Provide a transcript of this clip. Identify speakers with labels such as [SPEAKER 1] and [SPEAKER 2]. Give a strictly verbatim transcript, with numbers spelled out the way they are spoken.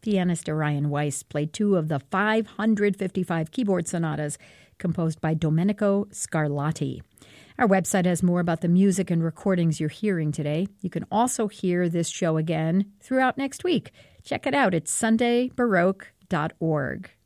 [SPEAKER 1] pianist Orion Weiss played two of the five hundred fifty-five keyboard sonatas composed by Domenico Scarlatti. Our website has more about the music and recordings you're hearing today. You can also hear this show again throughout next week. Check it out at sunday baroque dot org.